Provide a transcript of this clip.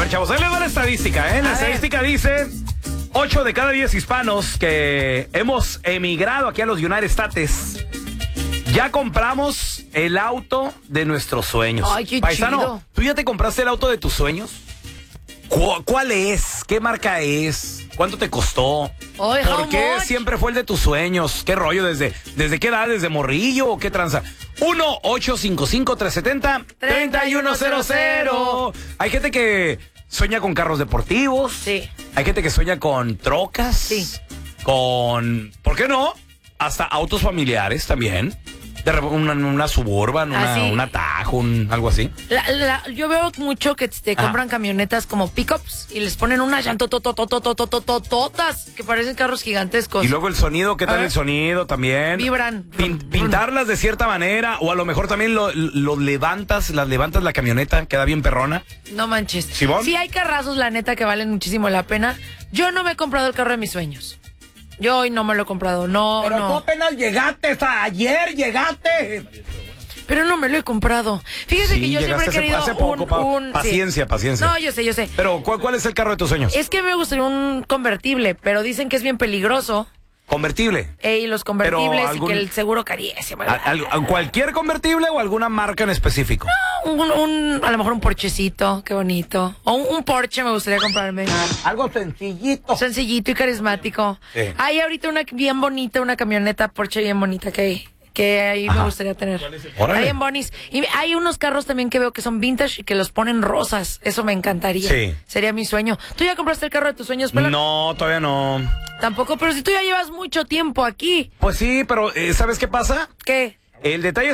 ver, chavos, ahí les va la estadística, ¿eh? La estadística dice 8 de cada 10 hispanos que hemos emigrado aquí a los United States ya compramos el auto de nuestros sueños. Ay, qué Paisano, chido. ¿tú ya te compraste el auto de tus sueños? ¿Cuál es? ¿Qué marca es? ¿Cuánto te costó? Ay, ¿Por how qué much? siempre fue el de tus sueños? ¿Qué rollo? ¿Desde qué edad? ¿Desde morrillo o qué tranza? 1-855-370-3100. Hay gente que sueña con carros deportivos. Sí. Hay gente que sueña con trocas. Sí. Con, ¿por qué no? Hasta autos familiares también. Una Suburban, un Atajo, algo así. Yo veo mucho que te compran camionetas como pickups y les ponen unas llantotototototototototas que parecen carros gigantescos. Y luego el sonido, ¿qué tal el sonido también? Vibran. Pintarlas de cierta manera, o a lo mejor también lo levantas la camioneta, queda bien perrona. No manches. ¿Simón? Sí, hay carrazos, la neta, que valen muchísimo la pena. Yo no me he comprado el carro de mis sueños. Yo hoy no me lo he comprado, no. Pero tú apenas llegaste, ayer llegaste. Pero no me lo he comprado. Fíjese que yo siempre he querido hace poco, paciencia. No, yo sé. Pero, ¿cuál es el carro de tus sueños? Es que me gustaría un convertible, pero dicen que es bien peligroso. ¿Convertible? Y los convertibles Pero y que el seguro carísimo. ¿Cualquier convertible o alguna marca en específico? A lo mejor un Porchecito, qué bonito. O un Porsche me gustaría comprarme. Algo sencillito. Sencillito y carismático. Sí. Hay ahorita una bien bonita, una camioneta Porsche bien bonita que ahí me gustaría tener. Órale. Hay en Bonis. Y hay unos carros también que veo que son vintage y que los ponen rosas. Eso me encantaría. Sí. Sería mi sueño. ¿Tú ya compraste el carro de tus sueños, Pelón? No, todavía no. Tampoco, pero si tú ya llevas mucho tiempo aquí. Pues sí, pero ¿sabes qué pasa? ¿Qué? El detalle